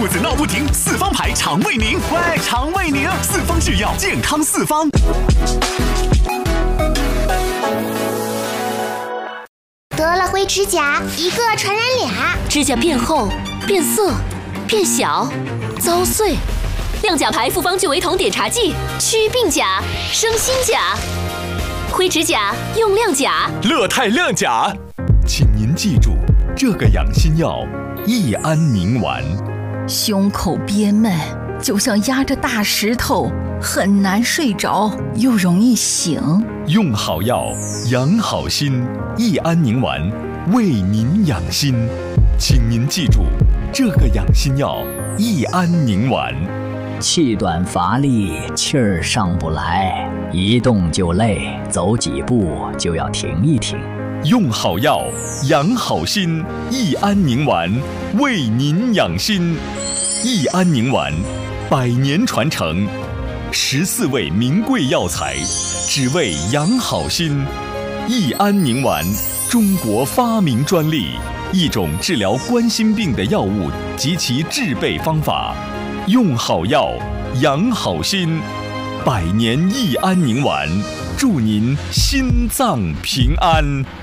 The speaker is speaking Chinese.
子闹不停，四方牌肠胃宁。喂，肠胃宁，四方制药，健康四方。 得了灰指甲，一个传染俩， 指甲变厚、变色、变小、遭碎。亮甲牌复方聚维酮碘茶剂，祛病甲，生新甲。灰指甲用亮甲， 乐泰亮甲。 请您记住，这个养心药益安宁丸。 胸口憋闷，就像压着大石头，很难睡着，又容易醒。 用好药，养好心，益安宁丸为您养心。请您记住，这个养心药益安宁丸。 气短乏力，气儿上不来，一动就累，走几步就要停一停。 用好药，养好心，益安宁丸为您养心。益安宁丸100年传承，14味名贵药材，只为养好心。益安宁丸，中国发明专利，一种治疗冠心病的药物及其制备方法。用好药，养好心，100年益安宁丸，祝您心脏平安。